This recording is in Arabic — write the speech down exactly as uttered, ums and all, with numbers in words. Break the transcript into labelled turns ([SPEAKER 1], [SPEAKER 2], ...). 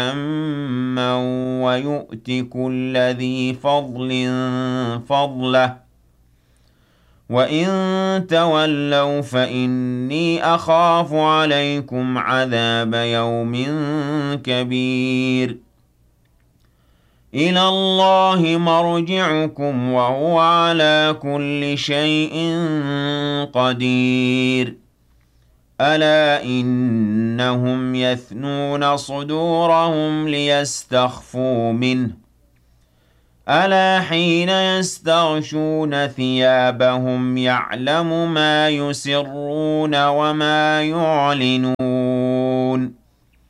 [SPEAKER 1] يَمًّا وَيُؤْتِ كُلَّ ذِي فَضْلٍ فَضْلَهُ وَإِن تَوَلَّوْا فَإِنِّي أَخَافُ عَلَيْكُمْ عَذَابَ يَوْمٍ كَبِيرٍ إِلَى اللَّهِ مَرْجِعُكُمْ وَهُوَ عَلَى كُلِّ شَيْءٍ قَدِيرٌ أَلَا إِنَّهُمْ يَثْنُونَ صُدُورَهُمْ لِيَسْتَخْفُوا مِنْهُ أَلَا حِينَ يَسْتَغْشُونَ ثِيَابَهُمْ يَعْلَمُ مَا يُسِرُّونَ وَمَا يُعْلِنُونَ